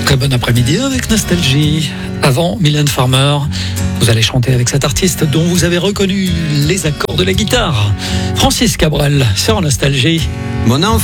Très bon après-midi avec Nostalgie. Avant Mylène Farmer, vous allez chanter avec cet artiste dont vous avez reconnu les accords de la guitare. Francis Cabrel sur Nostalgie. Mon enfant.